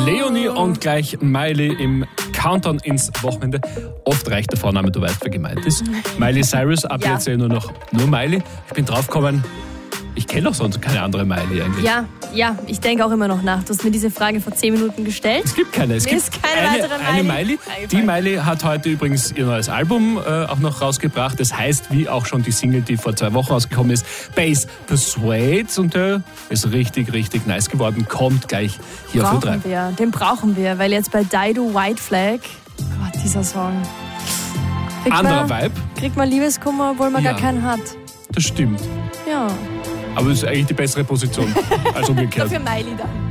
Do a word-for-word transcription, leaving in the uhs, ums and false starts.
Leonie und gleich Miley im Countdown ins Wochenende. Oft reicht der Vorname, du weißt, wer gemeint ist. Miley Cyrus, ab Ja. jetzt ja nur noch nur Miley. Ich bin draufgekommen, ich kenne doch sonst keine andere Miley eigentlich. Ja, ja, ich denke auch immer noch nach. Du hast mir diese Frage vor zehn Minuten gestellt. Es gibt keine. Es Mir gibt ist keine eine, weitere eine Miley Miley. Die eingefallen. Miley hat heute übrigens ihr neues Album äh, auch noch rausgebracht. Das heißt, wie auch schon die Single, die vor zwei Wochen rausgekommen ist, Bass Persuades. Und der ist richtig, richtig nice geworden. Kommt gleich hier auf U drei. Brauchen wir, den brauchen wir, weil jetzt bei Dido White Flag, Gott, dieser Song. Kriegt Anderer man, Vibe. Kriegt man Liebeskummer, obwohl man Ja. gar keinen hat. Das stimmt. Ja, Aber es ist eigentlich die bessere Position als umgekehrt. dafür Miley dann.